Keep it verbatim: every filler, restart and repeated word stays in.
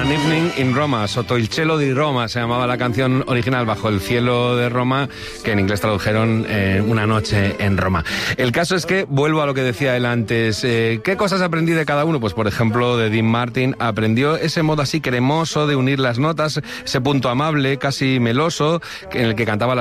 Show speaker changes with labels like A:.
A: An Evening in Roma, Sotto il cielo di Roma se llamaba la canción original, Bajo el cielo de Roma, que en inglés tradujeron eh, Una noche en Roma. El caso es que, vuelvo a lo que decía él antes, eh, ¿qué cosas aprendí de cada uno? Pues por ejemplo de Dean Martin, aprendió ese modo así cremoso de unir las notas, ese punto amable, casi meloso, en el que cantaba la